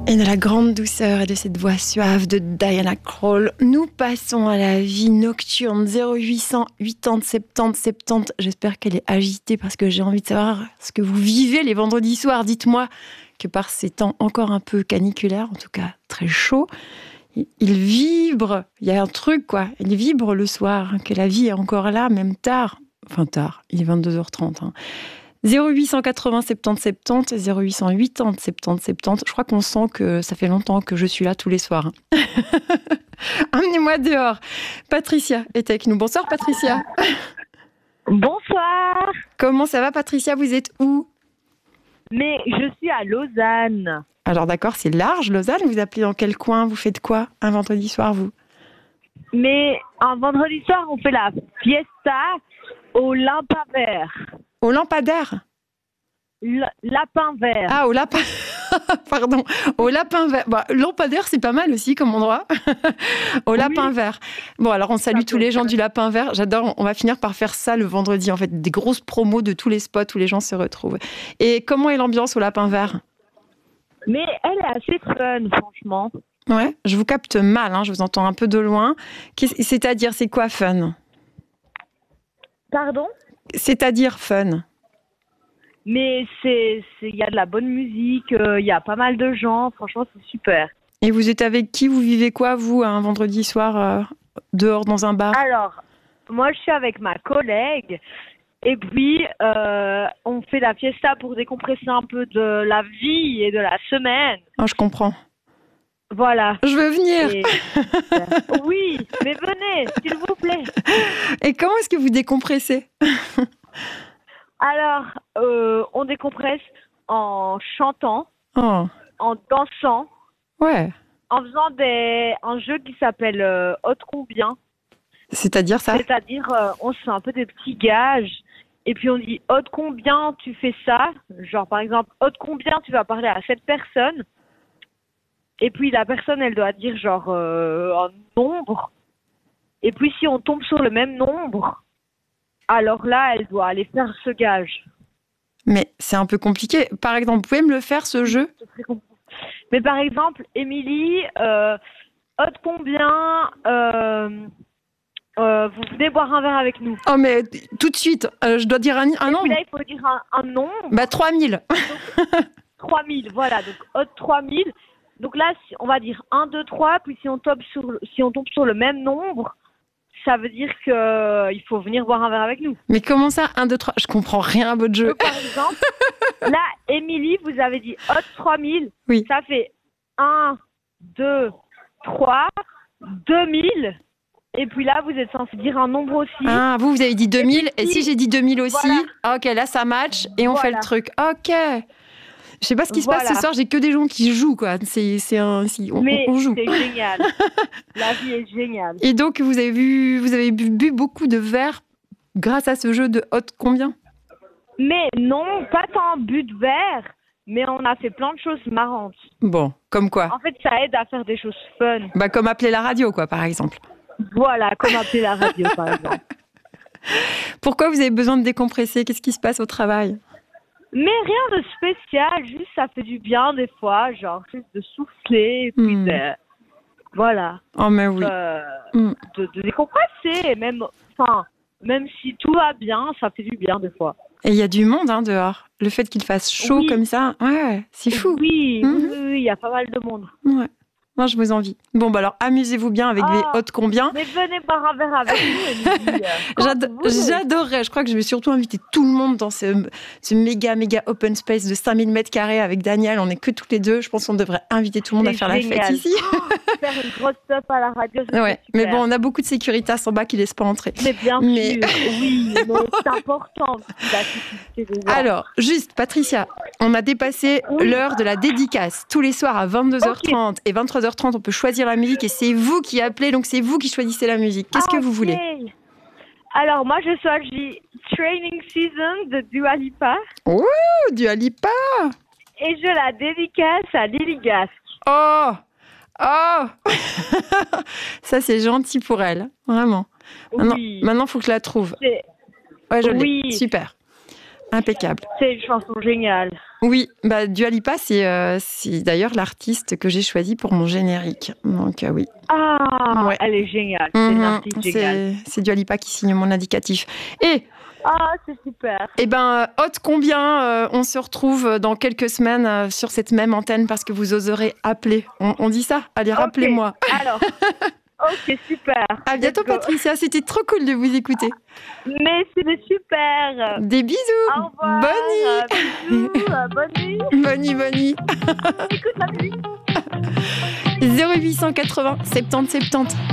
Et de la grande douceur et de cette voix suave de Diana Krall, nous passons à la vie nocturne. 0800 80 70 70. J'espère qu'elle est agitée parce que j'ai envie de savoir ce que vous vivez les vendredis soirs. Dites-moi que par ces temps encore un peu caniculaires, en tout cas très chauds, il vibre. Il y a un truc, quoi. Il vibre le soir, que la vie est encore là, même tard. Enfin tard, il est 22h30. 0880 70 70, 0880 70 70. Je crois qu'on sent que ça fait longtemps que je suis là tous les soirs. Emmenez-moi dehors. Patricia est avec nous. Bonsoir Patricia. Bonsoir. Comment ça va Patricia? Vous êtes où? Mais je suis à Lausanne. Alors d'accord, c'est large Lausanne. Vous appelez dans quel coin? Vous faites quoi un vendredi soir vous? Mais un vendredi soir, on fait la fiesta au lapin vert. Au lampadaire? Lapin vert. Ah, au lapin... Pardon. Au lapin vert. Bon, lampadaire, c'est pas mal aussi comme endroit. Au lapin vert. Bon, alors on salue tous les gens du lapin vert. J'adore. On va finir par faire ça le vendredi, en fait. Des grosses promos de tous les spots où les gens se retrouvent. Et comment est l'ambiance au lapin vert? Mais elle est assez fun, franchement. Ouais, je vous capte mal. Je vous entends un peu de loin. C'est-à-dire, c'est quoi fun? Pardon? C'est-à-dire fun. Mais il y a de la bonne musique, il y a pas mal de gens, franchement c'est super. Et vous êtes avec qui? Vous vivez quoi, vous, un vendredi soir, dehors dans un bar? Alors, moi je suis avec ma collègue, et puis on fait la fiesta pour décompresser un peu de la vie et de la semaine. Ah, je comprends. Voilà. Je veux venir. Oui, mais venez, s'il vous plaît. Et comment est-ce que vous décompressez? Alors, on décompresse en chantant, en dansant, ouais, en faisant un jeu qui s'appelle Haute Combien. C'est-à-dire ça? C'est-à-dire, on se fait un peu des petits gages, et puis on dit Haute Combien tu fais ça. Genre, par exemple, Haute Combien tu vas parler à cette personne. Et puis la personne, elle doit dire genre un nombre. Et puis si on tombe sur le même nombre, alors là, elle doit aller faire ce gage. Mais c'est un peu compliqué. Par exemple, vous pouvez me le faire, ce jeu? Mais par exemple, Émilie, Haute Combien vous venez boire un verre avec nous. Oh, mais tout de suite, je dois dire un nombre. Et puis là, il faut dire un nombre. Bah, 3000. 3000, voilà. Donc, Haute 3000. Donc là, on va dire 1, 2, 3. Puis si on tombe sur le même nombre, ça veut dire qu'il faut venir boire un verre avec nous. Mais comment ça, 1, 2, 3? Je comprends rien à votre jeu. Donc, par exemple, là, Émilie, vous avez dit Haute 3000. Oui. Ça fait 1, 2, 3, 2000. Et puis là, vous êtes censé dire un nombre aussi. Ah, vous avez dit 2000. Et si j'ai dit 2000 aussi? Voilà. Ah, ok, là, ça match et on fait le truc. Ok. Je sais pas ce qui se passe ce soir, j'ai que des gens qui jouent, quoi. On joue. C'est génial. La vie est géniale. Et donc, vous avez bu beaucoup de verres grâce à ce jeu de Haute Combien? Mais non, pas tant bu de verre, mais on a fait plein de choses marrantes. Bon, comme quoi? En fait, ça aide à faire des choses fun. Bah, comme appeler la radio, quoi, par exemple. Voilà, comme appeler la radio, par exemple. Pourquoi vous avez besoin de décompresser? Qu'est-ce qui se passe au travail? Mais rien de spécial, juste ça fait du bien des fois, genre juste de souffler, et puis voilà. Oh mais oui. De décompresser, même si tout va bien, ça fait du bien des fois. Et il y a du monde dehors. Le fait qu'il fasse chaud comme ça, ouais, c'est fou. Oui, il y a pas mal de monde. Ouais. Moi, je vous envie. Bon, bah alors, amusez-vous bien avec les Haute Combien. Mais venez boire un verre avec nous, Émilie. J'adorerais. Je crois que je vais surtout inviter tout le monde dans ce méga open space de 5000 mètres carrés avec Daniel. On n'est que toutes les deux. Je pense qu'on devrait inviter tout le monde à faire la fête ici. Faire une grosse top à la radio, ouais. Mais bon, on a beaucoup de sécuritas en bas qui ne laissent pas entrer. Mais bien sûr, oui. Mais c'est important. Alors, juste, Patricia, on a dépassé l'heure de la dédicace. Tous les soirs à 22h30 et 23h30, on peut choisir la musique et c'est vous qui appelez, donc c'est vous qui choisissez la musique. Qu'est-ce que vous voulez? Alors, moi, je choisis Training Season de Dua Lipa. Ouh, Dua Lipa! Et je la dédicace à Lily Gasque. Oh! Ça, c'est gentil pour elle, vraiment. Maintenant, faut que je la trouve. Ouais, je l'ai. Super. Impeccable. C'est une chanson géniale. Oui, bah, Dua Lipa, c'est d'ailleurs l'artiste que j'ai choisi pour mon générique. Donc oui. Ah, Ouais. elle est géniale. C'est une artiste géniale. C'est Dua Lipa qui signe mon indicatif. Et Ah, c'est super. eh ben, Haute Combien, on se retrouve dans quelques semaines sur cette même antenne parce que vous oserez appeler. On dit ça? Allez, rappelez-moi. Alors, ok, super. À bientôt, Patricia. C'était trop cool de vous écouter. Mais c'était super. Des bisous. Au revoir. Bonne nuit. Bisous. Bonne nuit. Bonne nuit, bonne nuit. Écoute la nuit. 0880 70 70.